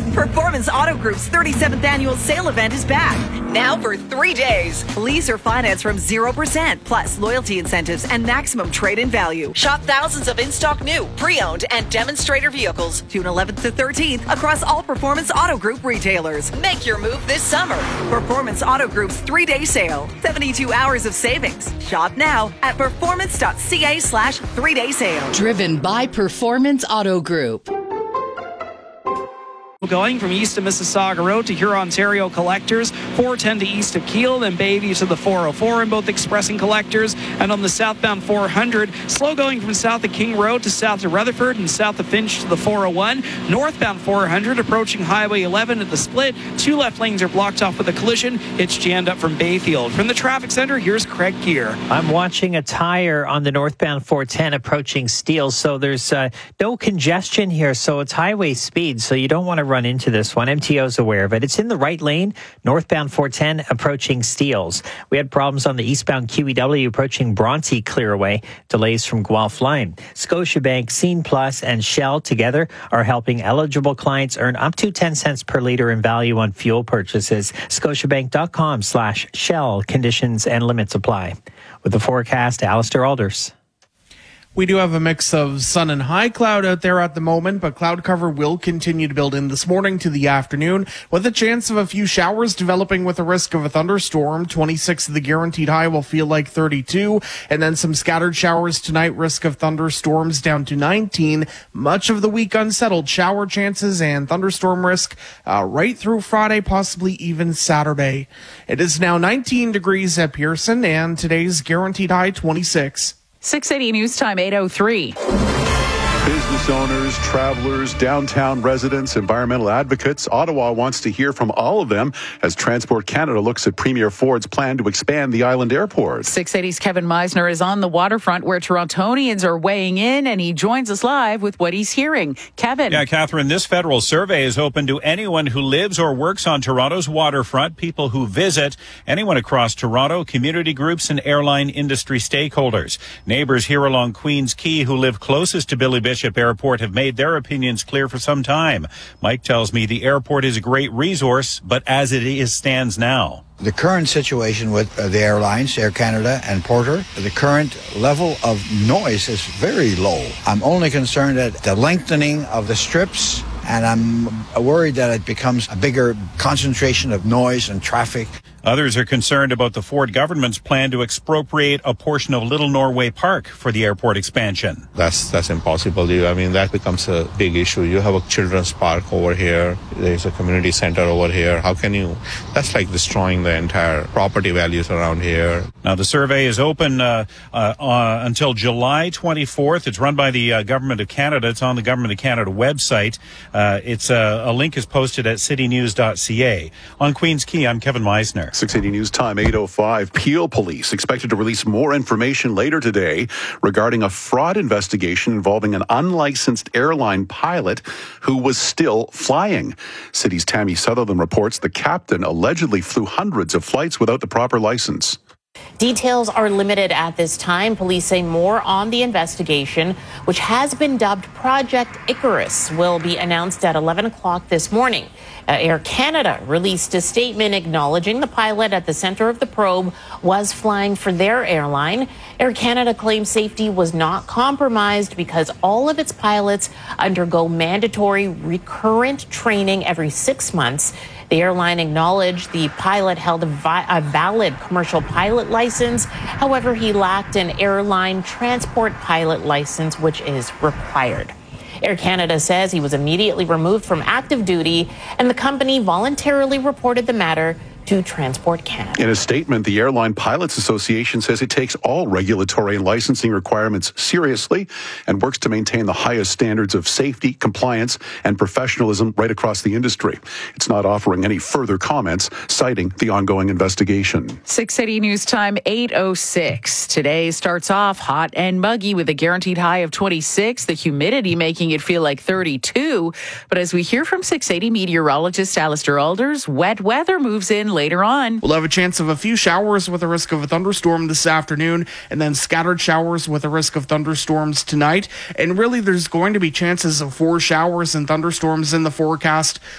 Performance Auto Group's 37th annual sale event is back. Now for 3 days. Lease or finance from 0%, plus loyalty incentives and maximum trade-in value. Shop thousands of in-stock new, pre-owned, and demonstrator vehicles June 11th to 13th across all Performance Auto Group retailers. Make your move this summer. Performance Auto Group's 3-day sale. 72 hours of savings. Shop now at performance.ca/3-day sale. Driven by Performance Auto Group. Going from east of Mississauga Road to Huron-Ontario collectors, 410 to east of Kiel, then Bayview to the 404 in both expressing collectors, and on the southbound 400, slow going from south of King Road to south of Rutherford and south of Finch to the 401. Northbound 400 approaching Highway 11 at the split. 2 left lanes are blocked off with a collision. It's jammed up from Bayfield. From the traffic center, here's Craig Gear. I'm watching a tire on the northbound 410 approaching Steele, so there's no congestion here, so it's highway speed, so you don't want to run into this one. MTO's aware of it. It's in the right lane, northbound 410 approaching Steeles. We had problems on the eastbound QEW approaching Bronte Clearaway, delays from Guelph Line. Scotiabank, Scene Plus, and Shell together are helping eligible clients earn up to 10 cents per litre in value on fuel purchases. Scotiabank.com/Shell. Conditions and limits apply. With the forecast, Alistair Alders. We do have a mix of sun and high cloud out there at the moment, but cloud cover will continue to build in this morning to the afternoon, with a chance of a few showers developing with a risk of a thunderstorm. 26 of the guaranteed high will feel like 32, and then some scattered showers tonight, risk of thunderstorms down to 19. Much of the week unsettled, shower chances and thunderstorm risk right through Friday, possibly even Saturday. It is now 19 degrees at Pearson, and today's guaranteed high 26. 680 News Time, 8:03. Business owners, travelers, downtown residents, environmental advocates. Ottawa wants to hear from all of them as Transport Canada looks at Premier Ford's plan to expand the island airport. 680's Kevin Meisner is on the waterfront where Torontonians are weighing in, and he joins us live with what he's hearing. Kevin. Yeah, Catherine, this federal survey is open to anyone who lives or works on Toronto's waterfront, people who visit, anyone across Toronto, community groups, and airline industry stakeholders. Neighbors here along Queen's Quay who live closest to Billy Bishop Airport have made their opinions clear for some time. Mike tells me the airport is a great resource, but as it is stands now. The current situation with the airlines, Air Canada and Porter, the current level of noise is very low. I'm only concerned at the lengthening of the strips, and I'm worried that it becomes a bigger concentration of noise and traffic. Others are concerned about the Ford government's plan to expropriate a portion of Little Norway Park for the airport expansion. That's impossible. I mean, that becomes a big issue. You have a children's park over here. There's a community center over here. How can you? That's like destroying the entire property values around here. Now, the survey is open until July 24th. It's run by the Government of Canada. It's on the Government of Canada website. A link is posted at citynews.ca. On Queen's Quay, I'm Kevin Meisner. 680 News Time, 8:05. Peel Police expected to release more information later today regarding a fraud investigation involving an unlicensed airline pilot who was still flying. City's Tammy Sutherland reports the captain allegedly flew hundreds of flights without the proper license. Details are limited at this time. Police say more on the investigation, which has been dubbed Project Icarus, will be announced at 11 o'clock this morning. Air Canada released a statement acknowledging the pilot at the center of the probe was flying for their airline. Air Canada claims safety was not compromised because all of its pilots undergo mandatory recurrent training every 6 months. The airline acknowledged the pilot held a valid commercial pilot license. However, he lacked an airline transport pilot license, which is required. Air Canada says he was immediately removed from active duty, and the company voluntarily reported the matter to Transport Canada. In a statement, the Airline Pilots Association says it takes all regulatory and licensing requirements seriously and works to maintain the highest standards of safety, compliance, and professionalism right across the industry. It's not offering any further comments, citing the ongoing investigation. 680 News Time, 8:06. Today starts off hot and muggy with a guaranteed high of 26, the humidity making it feel like 32. But as we hear from 680 meteorologist Alistair Alders, wet weather moves in later on. We'll have a chance of a few showers with a risk of a thunderstorm this afternoon, and then scattered showers with a risk of thunderstorms tonight. And really, there's going to be chances of 4 showers and thunderstorms in the forecast